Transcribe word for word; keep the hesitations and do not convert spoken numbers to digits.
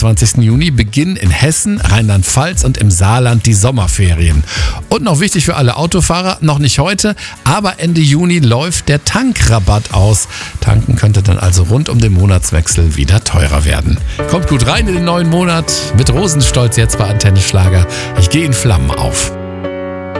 einundzwanzigsten Juni beginnen in Hessen, Rheinland-Pfalz und im Saarland die Sommerferien. Und noch wichtig für alle Autofahrer, noch nicht heute, aber Ende Juni läuft der Tankrabatt aus. Tanken könnte dann also rund um den Monatswechsel wieder teurer werden. Kommt gut rein in den neuen Monat mit Rosenstolz jetzt bei Antenne Schlager. Ich gehe in Flammen auf.